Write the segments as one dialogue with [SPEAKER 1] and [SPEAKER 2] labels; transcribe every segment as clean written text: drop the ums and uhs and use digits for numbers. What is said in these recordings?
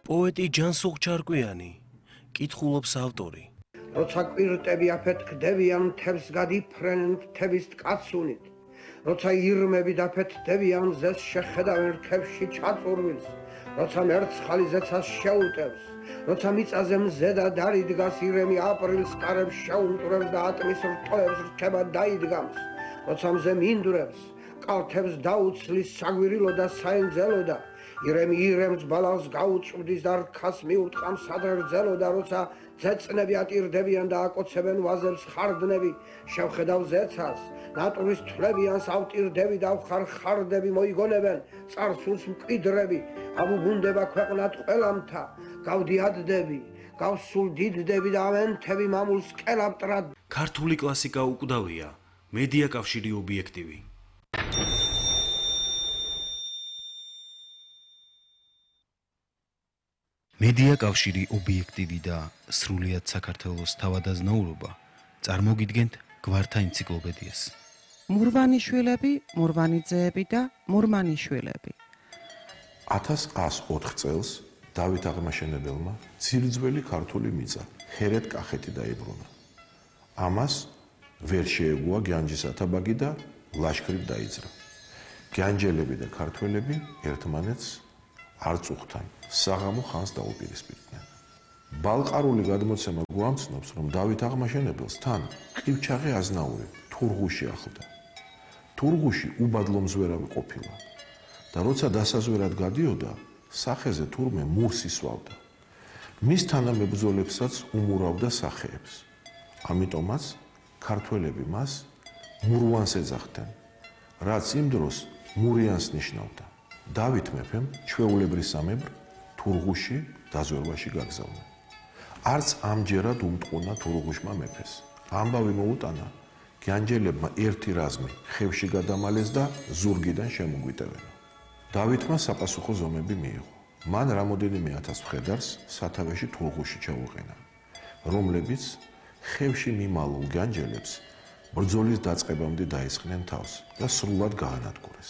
[SPEAKER 1] პოეტი ჯანსუღ ჩარკვიანი, კითხულობს ავტორი.
[SPEAKER 2] როცა კვირტები აფეთქდებიან მთებს გადიფრენენ მთების ტკაცუნით, როცა ირმები დაფეთქდებიან ზეს შეხედავენ რქებში ჩაწურვილს, როცა მერცხალი ზეცას შეუტევს, როცა მიწაზე მზე და დარი დგას ირემი აპრილს კარებს შეუმტვრევს და ატმის რტოებს რჩება დაიდგამს, როცა მზე მინდვრებს, კალთებს დაუცლის საგვირილო და საენძელო და ირემი ირემს ბალანს გაუწვდის და რქას მიურტყამს სადღერძელო და როცა ძეწნები ატირდებიან და აკოცებენ ვაზებს ხარდნები, შევხედავ ზეცას, ნატურის თვლებიანს ავტირდები და ხარდები მოიგონებენ, წარსულს მკვიდრები, აბუბუნდება ქვეყნად ყველამთა, გავდიადდები, გავსულ დიდდები და ამენთები მამულს კელაპტრად.
[SPEAKER 1] ქართული კლასიკა უკვდავია, მედია კავშირი ობიექტივი. მედია კავშირი ობიექტივი და სრულიად საქართველოს თავადაზნაურობა წარმოგიდგენთ გვართა ენციკლოპედიას.
[SPEAKER 3] მურვანიშვილები, მურვანიძეები და მურმანიშვილები.
[SPEAKER 4] 1104 წელს დავით აღმაშენებელმა ძირძველი ქართული მიწა ჰერეთ კახეთი დაიბრუნა. ამას ვერ შეეგუა განჯის ათაბაგი და ლაშქრით დაიძრა. განჯელები და ქართველები ერთმანეთს არ წუხთან, საღამო ხანს დაუპირისპირდნენ. ბალყარული გადმოცემა გვამცნობს, რომ დავით აღმაშენებელს თან ყივჩაღი აზნაური თურღუში ახლდა. თურღუში უბადლო მზვერავი ყოფილა და როცა დასაზვერად გადიოდა, სახეზე თურმე მურს ისვავდა. მის თანამებრძოლებსაც უმურავდა სახეებს. ამიტომაც ქართველები მას მურვანს ეძახდნენ, რაც იმ დროს მურიანს ნიშნავდა. დავით მეფემ ჩვეულებრისამებრ თურღუში დაზვერვაში გაგზავნა. არც ამჯერად უმტყუნა თურღუშმა მეფეს. ამბავი მოუტანა, განჯელებმა ერთი რაზმი ხევში გადამალეს და ზურგიდან შემოგვიტევენა. დავითმა საპასუხო ზომები მიიღო. მან რამოდენიმე ათას მხედარს სათავეში თურღუში ჩაუყენა, რომლებიც ხევში მიმალულ განჯელებს ბრძოლის დაწყებამდე დაისხნენ თავს და სრულად გაანადგურეს.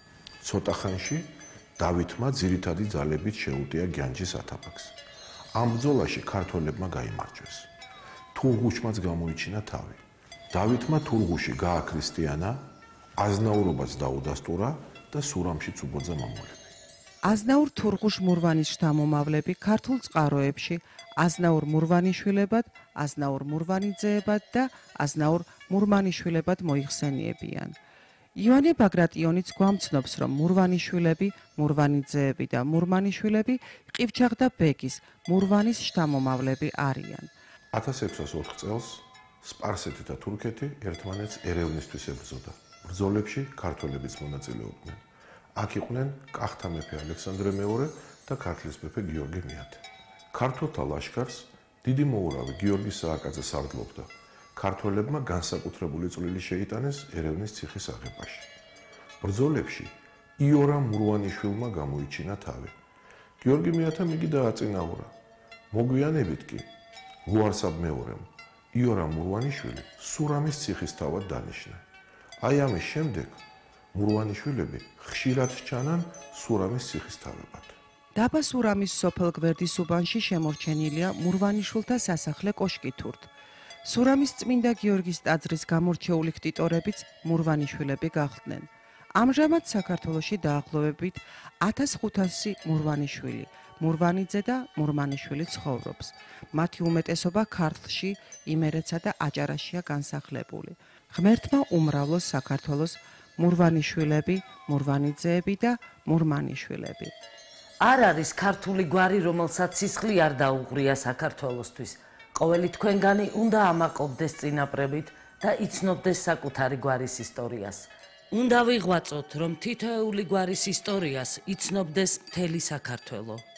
[SPEAKER 4] ცოტა ხანში დავითმა ძირითადი ძალებით შეუტია განჯის ათაბაგს. ამ ბრძოლაში ქართველებმა გაიმარჯვეს. თურღუშმაც გამოიჩინა თავი. დავითმა თურღუში გააქრისტიანა, აზნაურობაც დაუდასტურა და სურამშიც უბოძა მამულები.
[SPEAKER 3] აზნაურ თურღუშ მურვანის შთამომავლები ქართულ წყაროებში აზნაურ მურვანიშვილებად, აზნაურ მურვანიძეებად და აზნაურ მურმანიშვილებად მოიხსენიებიან. ივანე ბაგრატიონიც გვამცნობს, რომ მურვანიშვილები, მურვანიძეები და მურმანიშვილები ყივჩაღ და ბეგის მურვანის შთამომავლები არიან.
[SPEAKER 4] 1604 წელს სპარსეთი და თურქეთი ერთმანეთს ერევნისთვის ებრძოდა. ბრძოლებში ქართველებიც მონაწილეობდნენ. აქ იყვნენ კახთა მეფე ალექსანდრე მეორე და ქართლის მეფე გიორგი მეათე. ქართველთა ლაშქარს დიდი მოურავი გიორგი სააკაძე სარდლობდა. ქართველებმა განსაკუთრებული წვლილი შეიტანეს ერევნის ციხის აღებაში. ბრძოლებში იორამ მურვანიშვილმა გამოიჩინა თავი. გიორგი მეათემ იგი დააწინაურა. მოგვიანებით კი ლუარსაბ მეორემ იორამ მურვანიშვილი სურამის ციხის თავად დანიშნა. აი ამის შემდეგ მურვანიშვილები ხშირად სჩანან სურამის ციხის თავებად.
[SPEAKER 3] დაბა სურამის სოფელ გვერდის უბანში შემორჩენილია მურვანიშვილთა სასახლე კოშკი თურთ. სურამის წმინდა გიორგის ტაძრის გამორჩეული ქტიტორებიც მურვანიშვილები გახდნენ. ამჟამად საქართველოში დაახლოებით 1500 მურვანიშვილი, მურვანიძე და მურმანიშვილი ცხოვრობს. მათი უმეტესობა ქართლში, იმერეთსა და აჭარაშია განსახლებული. ღმერთმა უმრავლოს საქართველოს მურვანიშვილები, მურვანიძეები და მურმანიშვილები.
[SPEAKER 5] არ არის ქართული გვარი, რომელსაც სისხლი არ დაუღრია საქართველოსთვის. ყოველი თქვენგანი უნდა ამაყობდეს წინაპრებით და იცნობდეს საკუთარი გვარის ისტორიას. უნდა ვიღვაწოთ, რომ თითოეული გვარის ისტორიას იცნობდეს მთელი საქართველო.